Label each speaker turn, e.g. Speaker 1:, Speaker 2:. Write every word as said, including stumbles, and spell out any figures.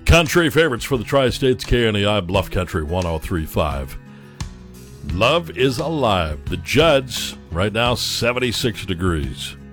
Speaker 1: Country favorites for the Tri-States, K N E I, Bluff Country one oh three point five. Love is alive. The Judds, right now, seventy-six degrees.